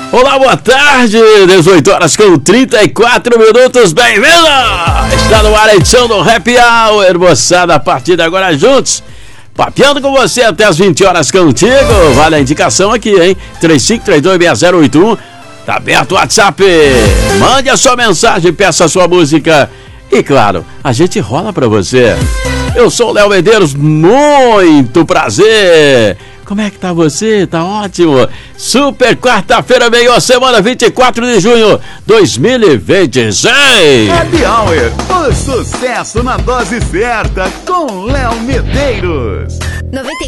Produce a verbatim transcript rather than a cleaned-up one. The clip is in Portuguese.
Olá, boa tarde, dezoito horas com trinta e quatro minutos, bem-vindo! Está no ar a edição do Happy Hour, moçada, a partir de agora juntos, papeando com você até as vinte horas contigo, vale a indicação aqui, hein? três cinco três dois seis zero oito um, tá aberto o WhatsApp, mande a sua mensagem, peça a sua música e, claro, a gente rola pra você. Eu sou o Léo Medeiros, muito prazer! Como é que tá você? Tá ótimo! Super quarta-feira, meio semana, vinte e quatro de junho de dois mil e vinte e seis. Happy Hour, o sucesso na dose certa com Léo Medeiros. noventa